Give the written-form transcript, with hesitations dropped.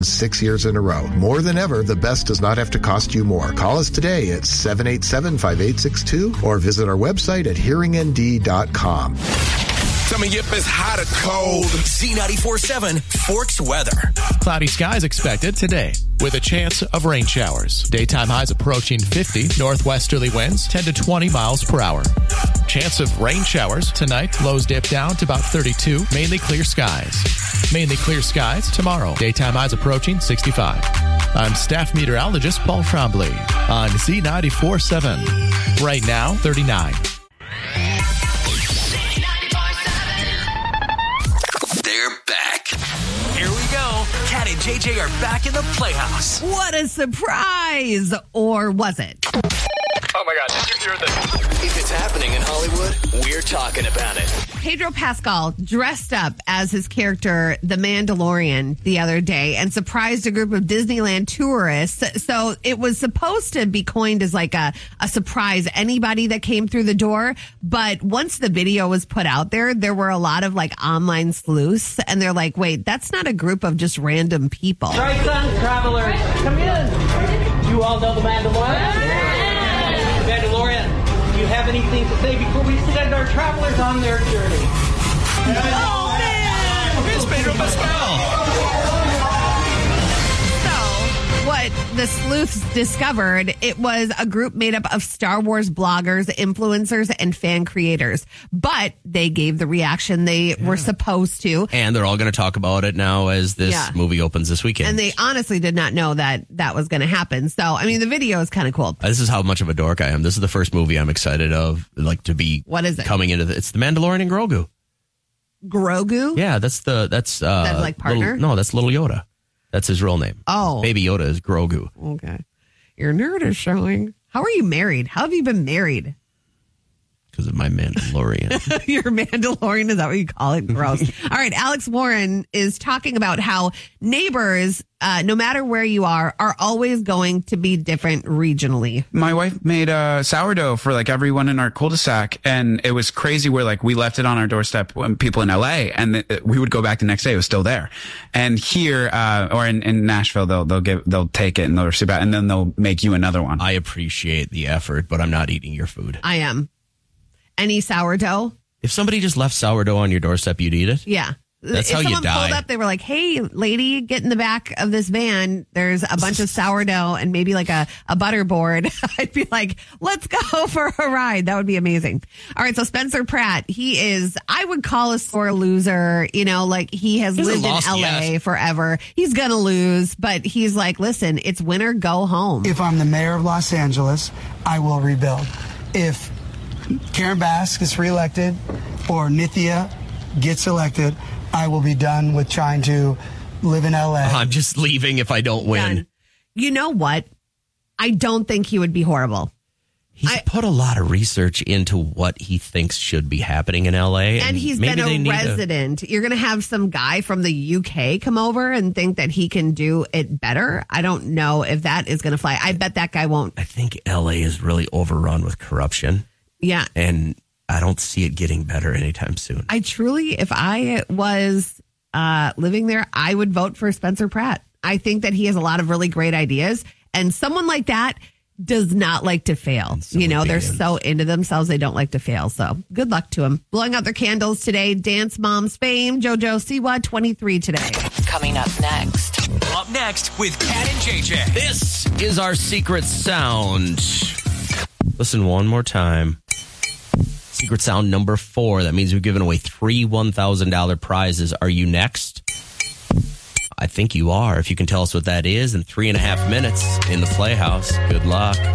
6 years in a row. More than ever, the best does not have to cost you more. Call us today at 787-5862 or visit our website at hearingnd.com. Coming up is hot or cold. Z94.7 Forks weather. Cloudy skies expected today with a chance of rain showers. Daytime highs approaching 50. Northwesterly winds 10 to 20 miles per hour. Chance of rain showers tonight. Lows dip down to about 32. Mainly clear skies. Mainly clear skies tomorrow. Daytime highs approaching 65. I'm staff meteorologist Paul Trombley on Z94.7. Right now, 39. Kat and JJ are back in the Playhouse. What a surprise! Or was it? Oh my God, did you hear this? If it's happening in Hollywood, we're talking about it. Pedro Pascal dressed up as his character, the Mandalorian, the other day and surprised a group of Disneyland tourists. So it was supposed to be coined as like a surprise anybody that came through the door. But once the video was put out there, there were a lot of like online sleuths and they're like, wait, that's not a group of just random people. Right, son, travelers, come in. You all know the Mandalorian? Mandalorian, do you have anything to say before we send our travelers on their journey? Oh, man! It's Pedro Pascal. So, what the sleuths discovered, it was a group made up of Star Wars bloggers, influencers, and fan creators. But they gave the reaction they were supposed to. And they're all going to talk about it now as this movie opens this weekend. And they honestly did not know that that was going to happen. So, I mean, the video is kind of cool. This is how much of a dork I am. This is the first movie I'm excited of, like, to be. What is it? Coming into it's the Mandalorian and Grogu. Grogu? Yeah, that's like partner? That's Little Yoda. That's his real name. Oh. Baby Yoda is Grogu. Okay. Your nerd is showing. How are you married? How have you been married? Because of my Mandalorian. Your Mandalorian, is that what you call it? Gross. All right, Alex Warren is talking about how neighbors, no matter where you are always going to be different regionally. My wife made sourdough for like everyone in our cul-de-sac, and it was crazy where like we left it on our doorstep when people in LA, and we would go back the next day, it was still there. And here, or in Nashville, they'll take it and they'll receive it, and then they'll make you another one. I appreciate the effort, but I'm not eating your food. I am. Any sourdough? If somebody just left sourdough on your doorstep, you'd eat it? Yeah. That's how you die. If someone pulled up, they were like, hey, lady, get in the back of this van. There's a bunch of sourdough and maybe like a butter board. I'd be like, let's go for a ride. That would be amazing. All right. So Spencer Pratt, I would call a sore loser. You know, like he has lived in LA forever. He's going to lose, but he's like, listen, it's winter, go home. If I'm the mayor of Los Angeles, I will rebuild. If Karen Bass gets reelected or Nithya gets elected, I will be done with trying to live in LA. I'm just leaving if I don't win. Done. You know what? I don't think he would be horrible. He's put a lot of research into what he thinks should be happening in LA. And he's been a resident. You're going to have some guy from the UK come over and think that he can do it better. I don't know if that is going to fly. I bet that guy won't. I think LA is really overrun with corruption. Yeah. And I don't see it getting better anytime soon. I truly, if I was living there, I would vote for Spencer Pratt. I think that he has a lot of really great ideas. And someone like that does not like to fail. You know, they're so into themselves, they don't like to fail. So good luck to him. Blowing out their candles today, Dance Moms fame, JoJo Siwa, 23 today. Coming up next. Up next with Kat and JJ. This is our secret sound. Listen one more time. Secret sound number 4. That means we've given away 3 $1,000 prizes. Are you next? I think you are. If you can tell us what that is in 3.5 minutes in the Playhouse. Good luck.